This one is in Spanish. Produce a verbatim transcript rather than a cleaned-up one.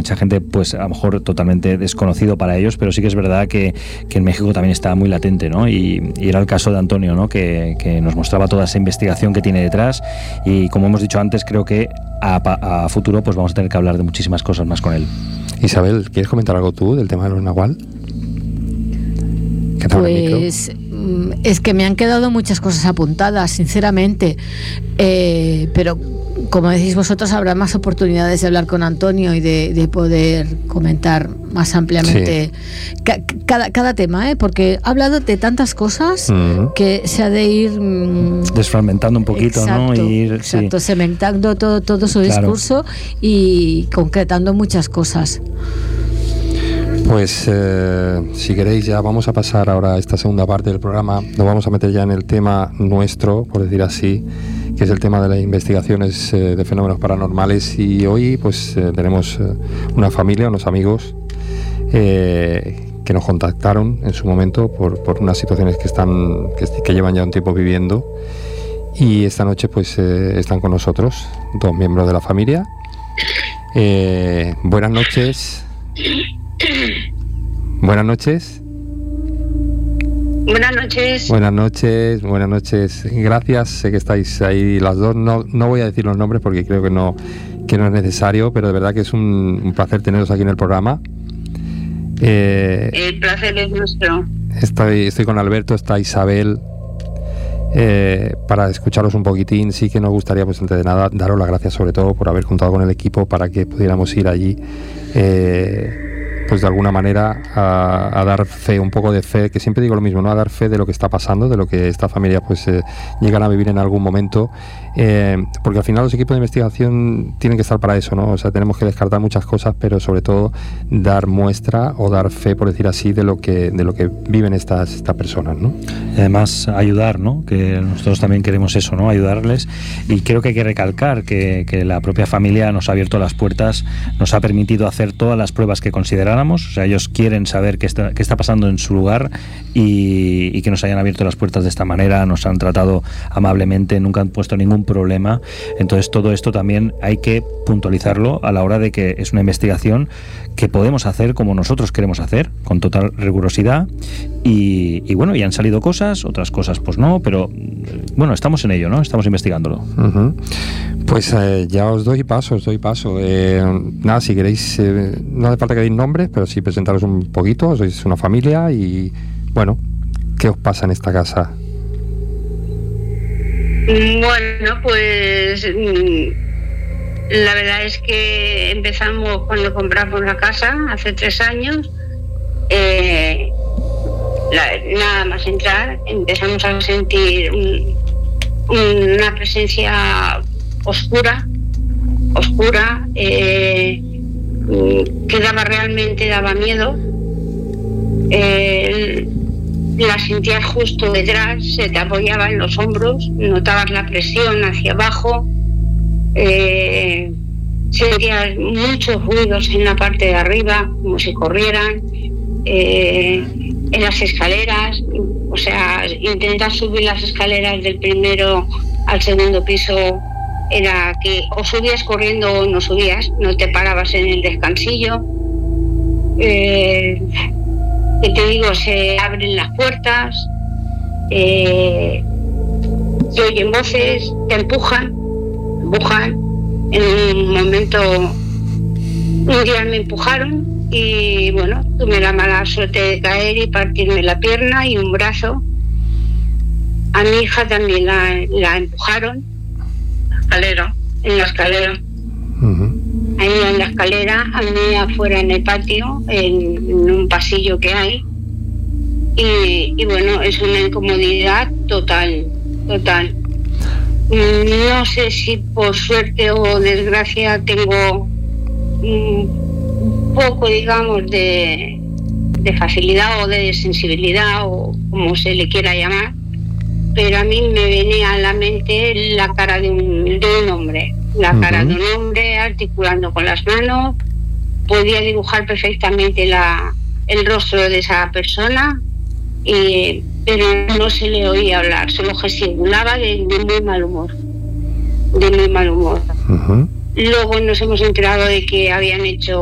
mucha gente, pues a lo mejor totalmente desconocido para ellos, pero sí que es verdad que, que en México también está muy latente, ¿no? Y, y era el caso de Antonio, ¿no? Que, que nos mostraba toda esa investigación que tiene detrás, y como hemos dicho antes, creo que a, a futuro pues vamos a tener que hablar de muchísimas cosas más con él. Isabel, ¿quieres comentar algo tú del tema de los nahual? ¿Qué tal? Pues es que me han quedado muchas cosas apuntadas, sinceramente, eh, pero como decís vosotros, habrá más oportunidades de hablar con Antonio y de, de poder comentar más ampliamente sí. ca- cada, cada tema, ¿eh? Porque ha hablado de tantas cosas uh-huh. que se ha de ir mmm, desfragmentando un poquito, exacto, ¿no? Y ir, exacto, sí. segmentando todo, todo su claro. discurso y concretando muchas cosas. Pues eh, si queréis ya vamos a pasar ahora a esta segunda parte del programa. Nos vamos a meter ya en el tema nuestro, por decir así, que es el tema de las investigaciones eh, de fenómenos paranormales. Y hoy pues eh, tenemos eh, una familia, unos amigos eh, que nos contactaron en su momento por, por unas situaciones que están que, que llevan ya un tiempo viviendo, y esta noche pues eh, están con nosotros dos miembros de la familia. Eh, buenas noches. Buenas noches. Buenas noches. Buenas noches, buenas noches. Gracias, sé que estáis ahí las dos. No, no voy a decir los nombres porque creo que no, que no es necesario, pero de verdad que es un, un placer teneros aquí en el programa. Eh, el placer es nuestro. Estoy, estoy con Alberto, está Isabel. Eh, para escucharos un poquitín, sí que nos gustaría, pues antes de nada, daros las gracias sobre todo por haber contado con el equipo para que pudiéramos ir allí. Eh, pues de alguna manera a, a dar fe, un poco de fe, que siempre digo lo mismo, ¿no? A dar fe de lo que está pasando, de lo que esta familia pues eh, llegan a vivir en algún momento, eh, porque al final los equipos de investigación tienen que estar para eso, ¿no? O sea, tenemos que descartar muchas cosas, pero sobre todo dar muestra o dar fe, por decir así, de lo que de lo que viven estas, estas personas, ¿no? Y además ayudar, ¿no? Que nosotros también queremos eso, ¿no? Ayudarles, y creo que hay que recalcar que, que la propia familia nos ha abierto las puertas, nos ha permitido hacer todas las pruebas que consideráramos. O sea, ellos quieren saber qué está, qué está pasando en su lugar, y, y que nos hayan abierto las puertas de esta manera, nos han tratado amablemente, nunca han puesto ningún problema. Entonces todo esto también hay que puntualizarlo a la hora de que es una investigación que podemos hacer como nosotros queremos hacer, con total rigurosidad, y, y bueno, y han salido cosas, otras cosas pues no, pero bueno, estamos en ello, ¿no? Estamos investigándolo. Uh-huh. Pues eh, ya os doy paso, os doy paso. Eh, nada, si queréis, eh, no hace falta que deis nombres, pero sí presentaros un poquito. Sois una familia y, bueno, ¿qué os pasa en esta casa? Bueno, pues la verdad es que empezamos cuando compramos la casa, hace tres años. Eh, la, nada más entrar, empezamos a sentir un, una presencia oscura, oscura, eh, que daba realmente, daba miedo. Eh, la sentías justo detrás, se te apoyaba en los hombros, notabas la presión hacia abajo, eh, sentías muchos ruidos en la parte de arriba, como si corrieran, eh, en las escaleras, o sea, intentar subir las escaleras del primero al segundo piso era que o subías corriendo o no subías, no te parabas en el descansillo. Eh, que te digo, se abren las puertas, eh, se oyen voces, te empujan, empujan. En un momento, un día me empujaron y bueno, tuve la mala suerte de caer y partirme la pierna y un brazo. A mi hija también la, la empujaron, la escalera, en la escalera. Uh-huh. Ahí en la escalera, a mí afuera en el patio, en, en un pasillo que hay. Y, y bueno, es una incomodidad total, total. No sé si por suerte o desgracia tengo un poco, digamos, de, de facilidad o de sensibilidad o como se le quiera llamar, pero a mí me venía a la mente la cara de un, de un hombre, la cara uh-huh. de un hombre articulando con las manos. Podía dibujar perfectamente la, el rostro de esa persona, y, pero no se le oía hablar, solo gesticulaba de, de muy mal humor, de muy mal humor. Uh-huh. Luego nos hemos enterado de que habían hecho